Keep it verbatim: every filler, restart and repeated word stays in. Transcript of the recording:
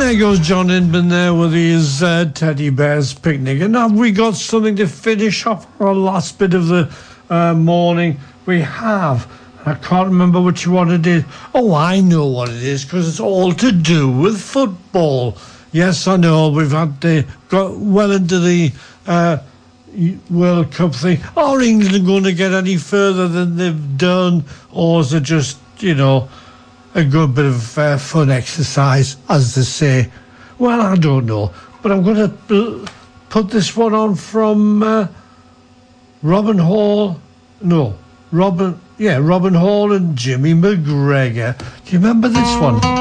there goes John Inman there with his uh, teddy bears picnic. And have we got something to finish off our last bit of the uh, morning? We have. I can't remember which one it is. Oh, I know what it is, because it's all to do with football. Yes, I know. We've had the, got well into the uh, World Cup thing. Are England going to get any further than they've done? Or is it just, you know, a good bit of uh, fun exercise, as they say? Well, I don't know. But I'm going to put this one on from uh, Robin Hall. No, Robin... Yeah, Robin Hall and Jimmy McGregor. Do you remember this one?